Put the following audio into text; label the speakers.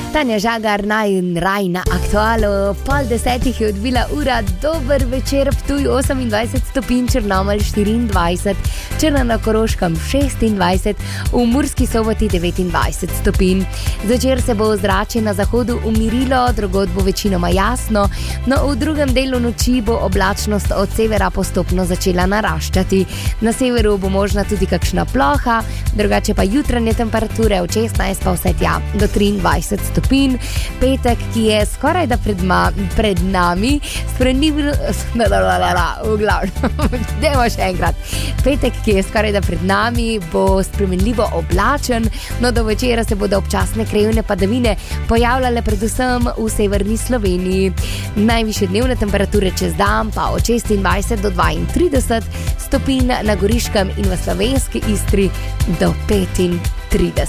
Speaker 1: Tanja Žagar, raj na Aktualu, 9:30 je odbila ura, dober večer, Ptuj 28 stopinj, Črnomelj 24, Črna na Koroškem 26, v Murski Soboti 29 stopinj. Zvečer se bo ozračje na zahodu umirilo, drugod bo večinoma jasno, no v drugem delu noči bo oblačnost od severa postopno začela naraščati. Na severu bo možna tudi kakšna ploha, drugače pa jutranje temperature od 16 pa vse tja do 23 stopinj. Petek, ki je skoraj da pred nami, Dajmo še enkrat. Petek, ki je skoraj da pred nami, bo spremenljivo oblačen, no do večera se bodo občasne krajevne padavine pojavljale predvsem v severni Sloveniji. Najvišje dnevne temperature čez dan pa od 26 do 32 stopinj, na Goriškem in v slovenski Istri do 35.